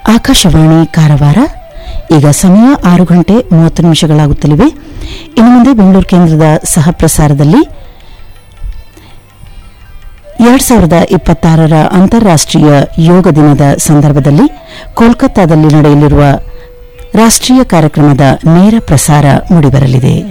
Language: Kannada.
ಆಕಾಶವಾಣಿ ಕಾರವಾರ. ಈಗ ಸಮಯ 6:30 ಇನ್ನು ಮುಂದೆ ಬೆಂಗಳೂರು ಕೇಂದ್ರದ ಸಹ ಪ್ರಸಾರದಲ್ಲಿ 2026 ಅಂತಾರಾಷ್ಟ್ರೀಯ ಯೋಗ ದಿನದ ಸಂದರ್ಭದಲ್ಲಿ ಕೋಲ್ಕತ್ತಾದಲ್ಲಿ ನಡೆಯಲಿರುವ ರಾಷ್ಟ್ರೀಯ ಕಾರ್ಯಕ್ರಮದ ನೇರ ಪ್ರಸಾರ ಮೂಡಿಬರಲಿದೆ.